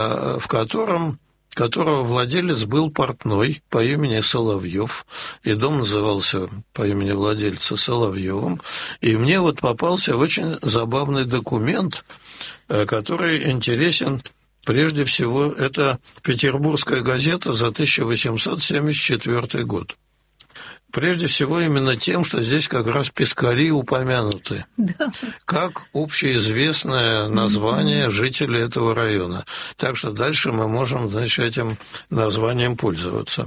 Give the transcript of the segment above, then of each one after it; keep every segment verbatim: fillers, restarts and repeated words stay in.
в котором которого владелец был портной по имени Соловьев, и дом назывался по имени владельца Соловьевым. И мне вот попался очень забавный документ, который интересен прежде всего. Это «Петербургская газета» за тысяча восемьсот семьдесят четвёртый год. Прежде всего именно тем, что здесь как раз пескари упомянуты, да, как общеизвестное название жителей этого района. Так что дальше мы можем, значит, этим названием пользоваться.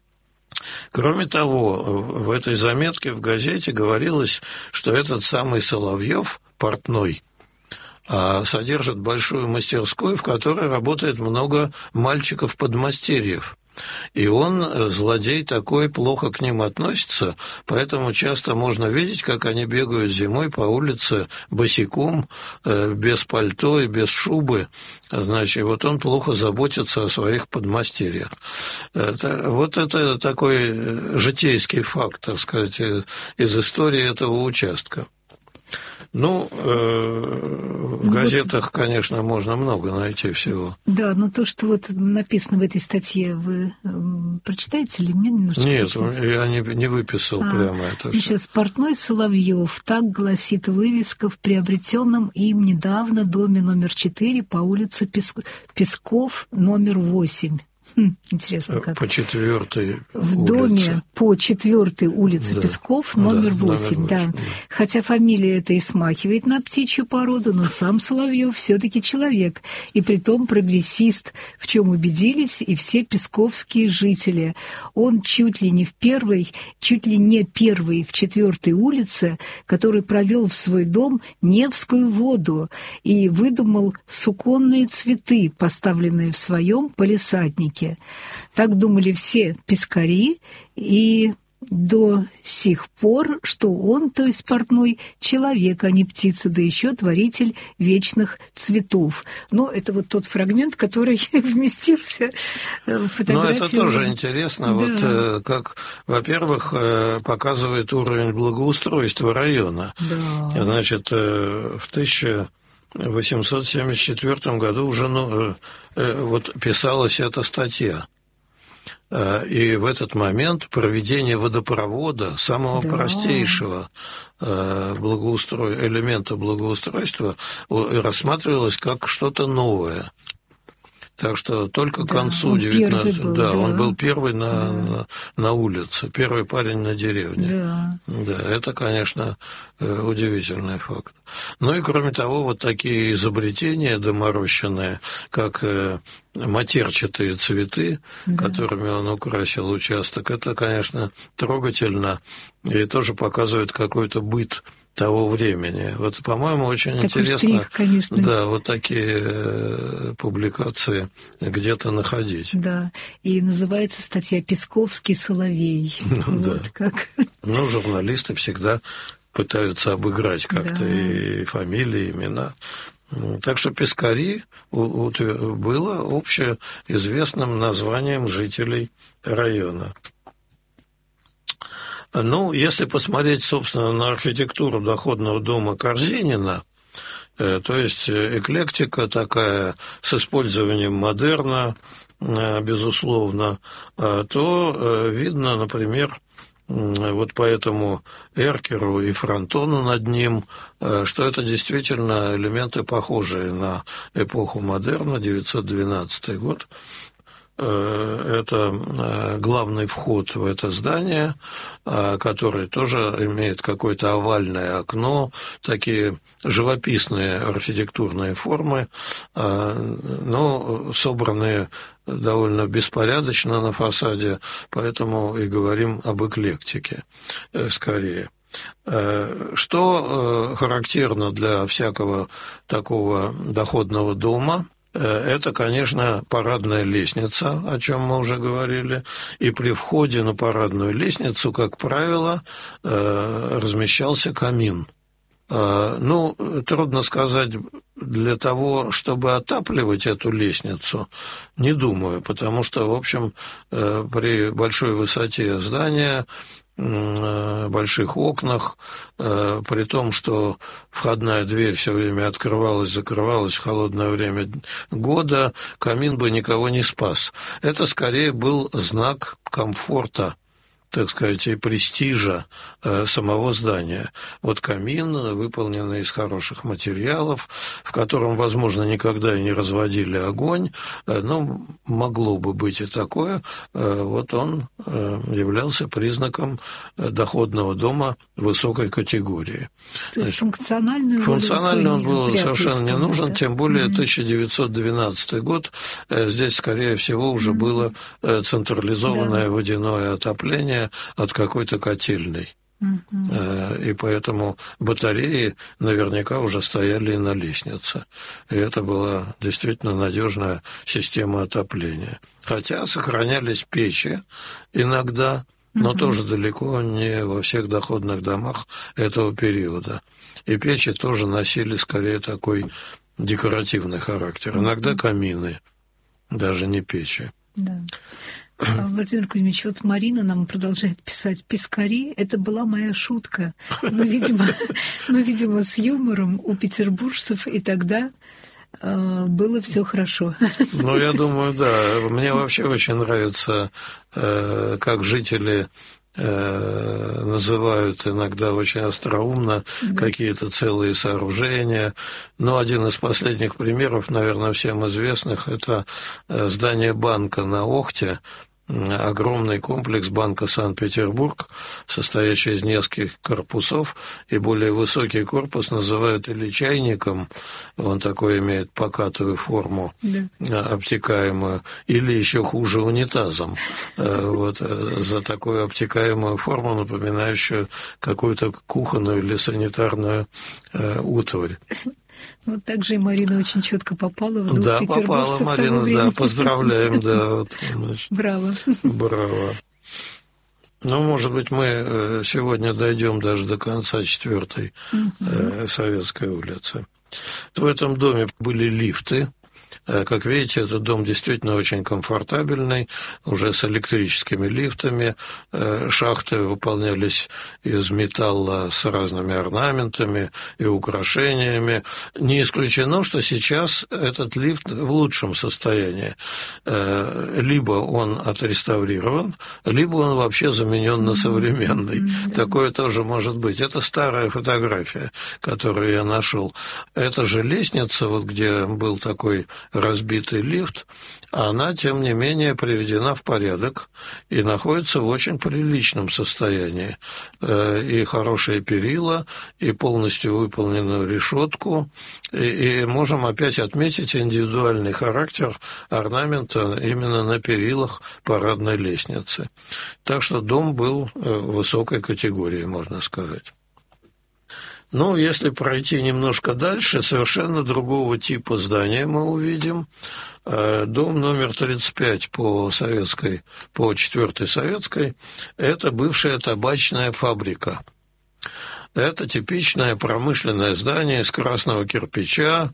Кроме того, в этой заметке в газете говорилось, что этот самый Соловьев, портной, содержит большую мастерскую, в которой работает много мальчиков-подмастерьев. И он, злодей такой, плохо к ним относится, поэтому часто можно видеть, как они бегают зимой по улице босиком, без пальто и без шубы. Значит, вот он плохо заботится о своих подмастерьях. Это, вот это такой житейский факт, так сказать, из истории этого участка. Ну, э, в газетах, вот, конечно, можно много найти всего. Да, но то, что вот написано в этой статье, вы э, прочитаете или мне немножко? Нет, прочитать? Я не, не выписал а, прямо это ну, все. Сейчас «Портной Соловьев», так гласит вывеска в приобретенном им недавно доме номер четыре по улице Песк... Песков, номер восемь. Хм, интересно, как. По четвертой В улице. доме по четвертой улице, да, Песков, номер восемь, да. да. Хотя фамилия эта и смахивает на птичью породу, но сам Соловьев все-таки человек, и притом прогрессист, в чем убедились и все песковские жители. Он чуть ли не в первой, чуть ли не первый в четвертой улице, который провел в свой дом Невскую воду и выдумал суконные цветы, поставленные в своем палисаднике. Так думали все пескари, и до сих пор, что он, то есть портной, человек, а не птица, да еще творитель вечных цветов. Но это вот тот фрагмент, который вместился в фотографию. Ну, это тоже интересно, да. Вот как, во-первых, показывает уровень благоустройства района. Да. Значит, в тысяча восемьсот семьдесят четвёртом году уже ну, вот писалась эта статья. И в этот момент проведение водопровода, самого да. простейшего благоустро... элемента благоустройства, рассматривалось как что-то новое. Так что только к да, концу девятнадцатого... Да, да, он был первый на, да. на, на улице, первый парень на деревне. Да. Да, это, конечно, удивительный факт. Ну и кроме того, вот такие изобретения доморощенные, как матерчатые цветы, да. которыми он украсил участок, это, конечно, трогательно и тоже показывает какой-то быт того времени. Вот, по-моему, очень такой интересно, штрих, конечно. Да, вот такие э, публикации где-то находить. Да, и называется статья «Песковский соловей». Ну, вот да. как. Ну, журналисты всегда пытаются обыграть как-то да. и фамилии, и имена. Так что пескари было общеизвестным названием жителей района. Ну, если посмотреть, собственно, на архитектуру доходного дома Корзинина, э, то есть эклектика такая с использованием модерна, э, безусловно, э, то э, видно, например, э, вот по этому эркеру и фронтону над ним, э, что это действительно элементы, похожие на эпоху модерна, девятьсот двенадцатый год. Это главный вход в это здание, который тоже имеет какое-то овальное окно, такие живописные архитектурные формы, но собранные довольно беспорядочно на фасаде, поэтому и говорим об эклектике скорее. Что характерно для всякого такого доходного дома? Это, конечно, парадная лестница, о чем мы уже говорили, и при входе на парадную лестницу, как правило, размещался камин. Ну, трудно сказать, для того, чтобы отапливать эту лестницу, не думаю, потому что, в общем, при большой высоте здания больших окнах, при том, что входная дверь все время открывалась, закрывалась в холодное время года, камин бы никого не спас. Это скорее был знак комфорта, так сказать, и престижа э, самого здания. Вот камин, выполненный из хороших материалов, в котором, возможно, никогда и не разводили огонь, э, но могло бы быть и такое, э, вот он э, являлся признаком доходного дома высокой категории. То есть функциональную Функционально он был совершенно не нужен, да? тем более mm-hmm. тысяча девятьсот двенадцатый год, э, здесь, скорее всего, уже mm-hmm. было э, централизованное да. водяное отопление от какой-то котельной. Uh-huh. И поэтому батареи наверняка уже стояли на лестнице. И это была действительно надежная система отопления. Хотя сохранялись печи иногда, но uh-huh. тоже далеко не во всех доходных домах этого периода. И печи тоже носили скорее такой декоративный характер. Иногда камины, даже не печи. Да. Владимир Кузьмич, вот Марина нам продолжает писать: пескари – это была моя шутка, но, видимо, но, видимо, с юмором у петербуржцев и тогда э, было все хорошо. Ну, я думаю, да. Мне вообще очень нравится, э, как жители э, называют иногда очень остроумно да. какие-то целые сооружения. Но один из последних примеров, наверное, всем известных, это здание банка на Охте, огромный комплекс банка Санкт-Петербург, состоящий из нескольких корпусов, и более высокий корпус называют или чайником, он такой имеет покатую форму, да. обтекаемую, или еще хуже унитазом, вот, за такую обтекаемую форму, напоминающую какую-то кухонную или санитарную утварь. Вот так же и Марина очень четко попала в дух да, петербуржцев попала, Марина, того времени. Да, поздравляем, да. Вот, браво. Браво. Ну, может быть, мы сегодня дойдем даже до конца четвертой uh-huh. Советской улицы. В этом доме были лифты. Как видите, этот дом действительно очень комфортабельный, уже с электрическими лифтами. Шахты выполнялись из металла с разными орнаментами и украшениями. Не исключено, что сейчас этот лифт в лучшем состоянии. Либо он отреставрирован, либо он вообще заменен на современный. Mm-hmm. Такое тоже может быть. Это старая фотография, которую я нашел. Это же лестница, вот где был такой разбитый лифт, она, тем не менее, приведена в порядок и находится в очень приличном состоянии. И хорошие перила, и полностью выполненную решетку, и, и можем опять отметить индивидуальный характер орнамента именно на перилах парадной лестницы. Так что дом был высокой категории, можно сказать. Ну, если пройти немножко дальше, совершенно другого типа здания мы увидим. Дом номер тридцать пять по советской, по четвертой советской, это бывшая табачная фабрика. Это типичное промышленное здание из красного кирпича.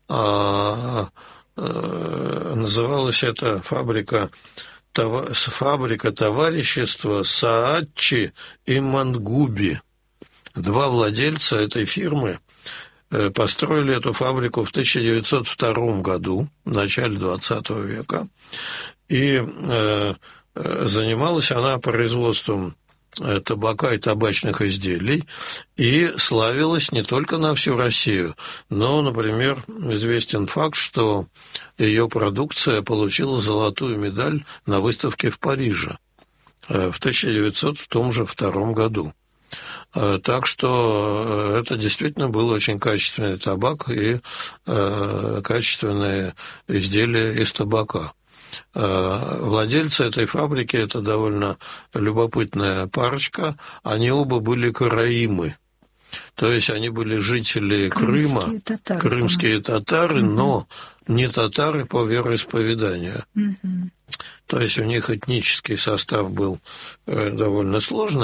Называлась эта фабрика фабрика товарищества Саатчи и Мангуби. Два владельца этой фирмы построили эту фабрику в тысяча девятьсот втором году, в начале двадцатого века, и э, занималась она производством табака и табачных изделий, и славилась не только на всю Россию, но, например, известен факт, что ее продукция получила золотую медаль на выставке в Париже в тысяча девятьсот втором году. Так что это действительно был очень качественный табак и э, качественные изделия из табака. Э, владельцы этой фабрики – это довольно любопытная парочка. Они оба были караимы. То есть они были жители Крымские Крыма, татары, крымские татары, угу. но не татары по вероисповеданию. Угу. То есть у них этнический состав был довольно сложный,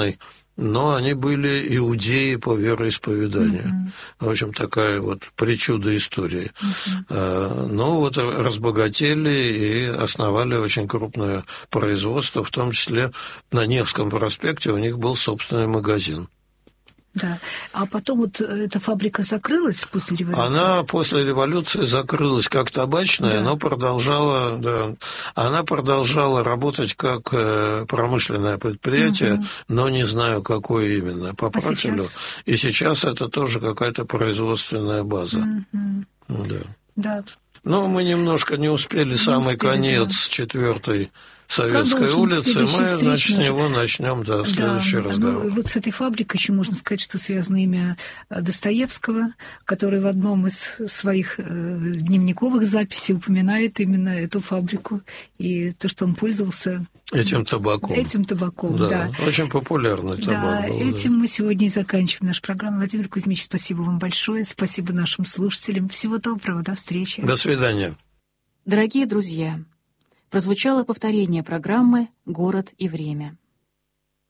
но они были иудеи по вероисповеданию. Mm-hmm. В общем, такая вот причуда истории. Mm-hmm. Но вот разбогатели и основали очень крупное производство, в том числе на Невском проспекте у них был собственный магазин. Да. А потом вот эта фабрика закрылась после революции? Она после революции закрылась как табачная, да. но продолжала, да, она продолжала работать как промышленное предприятие, угу. но не знаю, какое именно, по а профилю. Сейчас? И сейчас это тоже какая-то производственная база. Угу. Да. Да. Но мы немножко не успели не самый успели, конец да. четвертой Советской Продолжим улицы, мы, значит, с него начнем, да, следующий да, разговор. Ну, вот с этой фабрикой еще можно сказать, что связано имя Достоевского, который в одном из своих э, дневниковых записей упоминает именно эту фабрику и то, что он пользовался этим табаком. Этим табаком, да. да. Очень популярный табак да, был. Этим да. мы сегодня и заканчиваем нашу программу. Владимир Кузьмич, спасибо вам большое, спасибо нашим слушателям. Всего доброго, до встречи. До свидания. Дорогие друзья, прозвучало повторение программы «Город и время».